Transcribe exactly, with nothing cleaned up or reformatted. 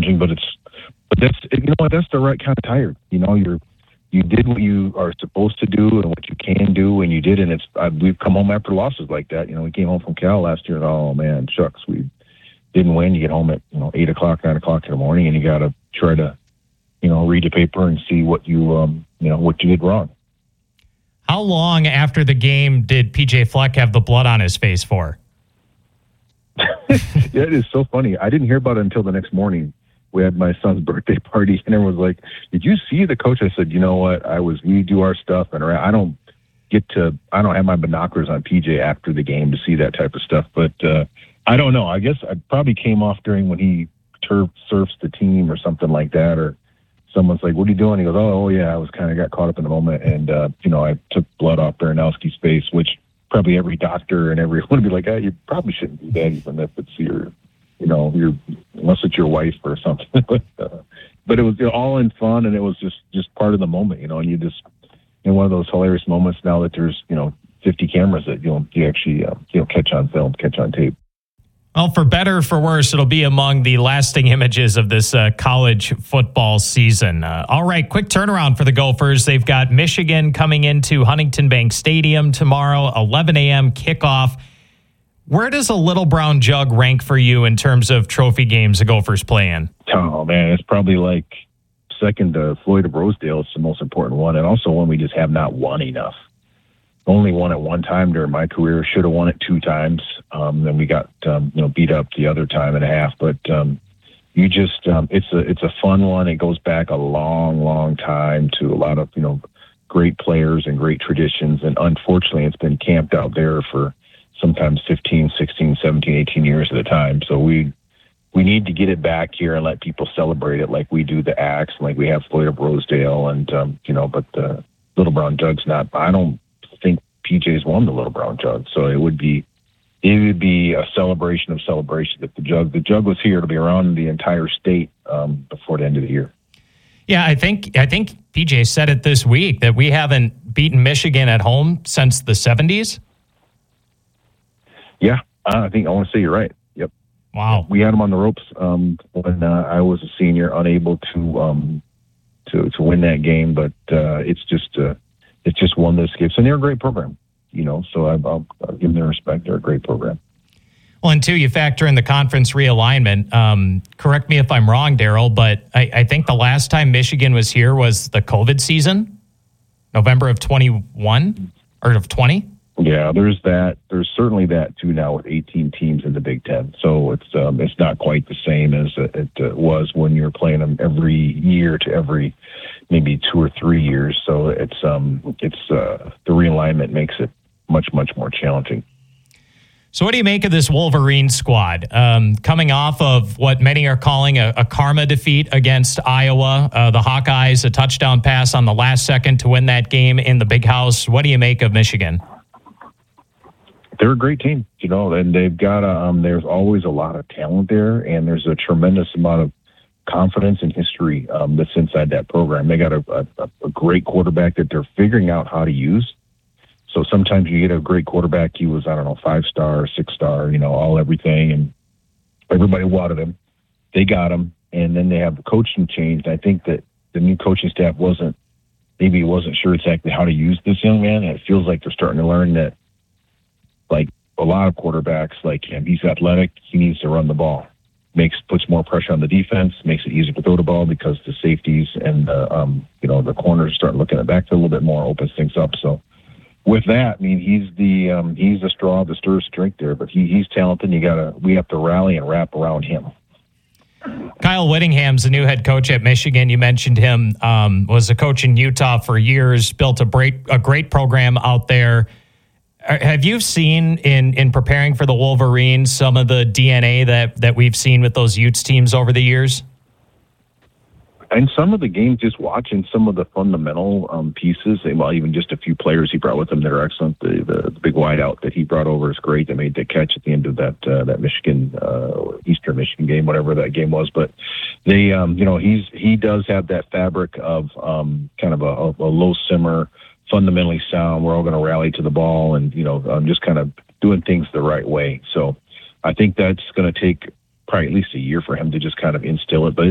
challenging, but it's, but that's, you know what, that's the right kind of tired. You know, you're, you did what you are supposed to do and what you can do, and you did, and it's, I, we've come home after losses like that. You know, we came home from Cal last year, and oh man, shucks, we didn't win. You get home at, you know, eight o'clock, nine o'clock in the morning, and you got to try to, you know, read the paper and see what you, um, you know, what you did wrong. How long after the game did P J Fleck have the blood on his face for? Yeah, it is so funny. I didn't hear about it until the next morning. We had my son's birthday party, and everyone was like, "Did you see the coach?" I said, "You know what? I was. We do our stuff, and I don't get to. I don't have my binoculars on P J after the game to see that type of stuff. But uh, I don't know. I guess I probably came off during when he turf surfs the team or something like that, or someone's like, "What are you doing?" He goes, "Oh, oh yeah, I was kind of got caught up in the moment, and uh, you know, I took blood off Baranowski's face," which probably every doctor and everyone would be like, oh, "You probably shouldn't do that, even if it's your." You know, you're, unless it's your wife or something. but, uh, but it was, you know, all in fun, and it was just, just part of the moment, you know, and you just, in one of those hilarious moments now that there's, you know, fifty cameras that you'll, you actually, uh, you'll catch on film, catch on tape. Well, for better or for worse, it'll be among the lasting images of this uh, college football season. Uh, all right, quick turnaround for the Gophers. They've got Michigan coming into Huntington Bank Stadium tomorrow, eleven a.m. kickoff. Where does a Little Brown Jug rank for you in terms of trophy games the Gophers play in? Oh, man, it's probably like second to Floyd of Rosedale. It's the most important one, and also one we just have not won enough. Only won it one time during my career. Should have won it two times. Um, then we got um, you know beat up the other time and a half. But um, you just um, it's a it's a fun one. It goes back a long, long time to a lot of you know great players and great traditions. And unfortunately, it's been camped out there for sometimes fifteen, sixteen, seventeen, eighteen years at a time. So we we need to get it back here and let people celebrate it like we do the Axe, like we have Floyd of Rosedale, and um, you know. But the Little Brown Jug's not. I don't think P J's won the Little Brown Jug, so it would be it would be a celebration of celebration if the Jug the Jug was here to be around the entire state um, before the end of the year. Yeah, I think I think P J said it this week that we haven't beaten Michigan at home since the seventies. Yeah, I think I want to say you're right. Yep. Wow. We had them on the ropes um, when uh, I was a senior, unable to um, to to win that game. But uh, it's just uh, it's just one that escapes, and they're a great program. You know, so I, I'll, I'll give them their respect. They're a great program. Well, and two, you factor in the conference realignment. Um, correct me if I'm wrong, Daryl, but I, I think the last time Michigan was here was the COVID season, November of twenty-one or of twenty. Yeah, there's that. There's certainly that too now with eighteen teams in the Big Ten. So it's um, it's not quite the same as it uh, was when you're playing them every year to every maybe two or three years. So it's um it's uh, the realignment makes it much much more challenging. So what do you make of this Wolverine squad um, coming off of what many are calling a, a karma defeat against Iowa? Uh, the Hawkeyes, a touchdown pass on the last second to win that game in the Big House. What do you make of Michigan? They're a great team, you know, and they've got, um, there's always a lot of talent there, and there's a tremendous amount of confidence and history um, that's inside that program. They got a, a, a great quarterback that they're figuring out how to use. So sometimes you get a great quarterback, he was, I don't know, five-star, six-star, you know, all everything, and everybody wanted him. They got him, and then they have the coaching change. I think that the new coaching staff wasn't, maybe wasn't sure exactly how to use this young man, and it feels like they're starting to learn that, like a lot of quarterbacks like him, he's athletic, he needs to run the ball. Makes puts more pressure on the defense, makes it easier to throw the ball because the safeties and uh, um, you know the corners start looking at the backfield a little bit more, opens things up. So with that, I mean he's the um, he's the straw that stirs drink there, but he he's talented. You gotta we have to rally and wrap around him. Kyle Whittingham's the new head coach at Michigan. You mentioned him, um, was a coach in Utah for years, built a great a great program out there. Have you seen in, in preparing for the Wolverines some of the D N A that, that we've seen with those Utes teams over the years? And some of the games, just watching some of the fundamental um, pieces, and well, even just a few players he brought with him that are excellent. The, the, the big wideout that he brought over is great. That made the catch at the end of that uh, that Michigan uh, Eastern Michigan game, whatever that game was. But they, um, you know, he's he does have that fabric of um, kind of a, a low simmer. Fundamentally sound. We're all going to rally to the ball, and you know, I'm just kind of doing things the right way. So, I think that's going to take probably at least a year for him to just kind of instill it. But